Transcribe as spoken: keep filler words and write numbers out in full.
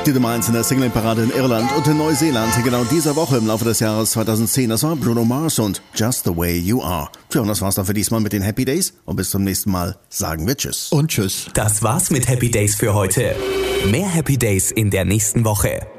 die Nummer eins in der Single-Parade in Irland und in Neuseeland. Genau diese Woche im Laufe des Jahres zweitausendzehn. Das war Bruno Mars und Just the Way You Are. Tja, und das war's dann für diesmal mit den Happy Days. Und bis zum nächsten Mal sagen wir Tschüss. Und Tschüss. Das war's mit Happy Days für heute. Mehr Happy Days in der nächsten Woche.